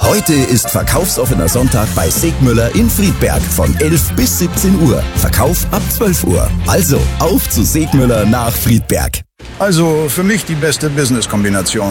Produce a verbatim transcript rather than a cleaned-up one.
Heute ist verkaufsoffener Sonntag bei Segmüller in Friedberg von elf bis siebzehn Uhr. Verkauf ab zwölf Uhr. Also auf zu Segmüller nach Friedberg. Also für mich die beste Business-Kombination.